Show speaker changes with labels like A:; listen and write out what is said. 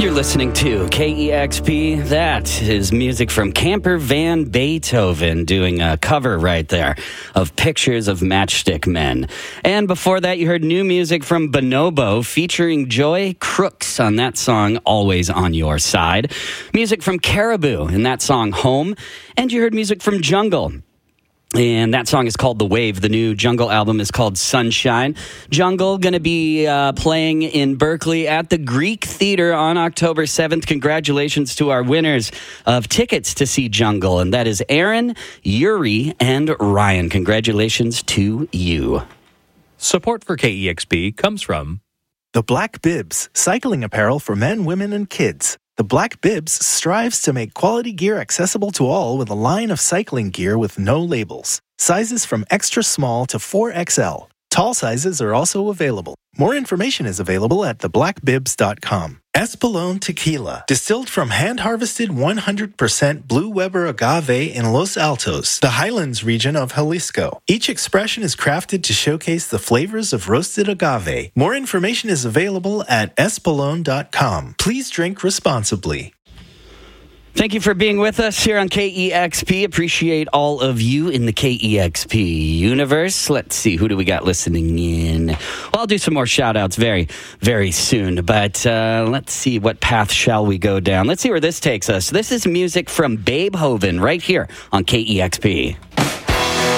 A: You're listening to KEXP. That is music from Camper Van Beethoven doing a cover right there of Pictures of Matchstick Men. And before that, you heard new music from Bonobo featuring Joy Crooks on that song, Always on Your Side. Music from Caribou in that song, Home. And you heard music from Jungle. And that song is called The Wave. The new Jungle album is called Sunshine. Jungle going to be playing in Berkeley at the Greek Theater on October 7th. Congratulations to our winners of tickets to see Jungle. And that is Aaron, Yuri, and Ryan. Congratulations to you.
B: Support for KEXP comes from
C: The Black Bibs, cycling apparel for men, women, and kids. The Black Bibs strives to make quality gear accessible to all with a line of cycling gear with no labels. Sizes from extra small to 4XL. Tall sizes are also available. More information is available at theblackbibs.com. Espolón Tequila, distilled from hand-harvested 100% Blue Weber agave in Los Altos, the highlands region of Jalisco. Each expression is crafted to showcase the flavors of roasted agave. More information is available at espolón.com. Please drink responsibly.
A: Thank you for being with us here on KEXP. Appreciate all of you in the KEXP universe. Let's see, who do we got listening in? Well, I'll do some more shout-outs very, very soon. But let's see, what path shall we go down? Let's see where this takes us. This is music from Babe Hoven right here on KEXP.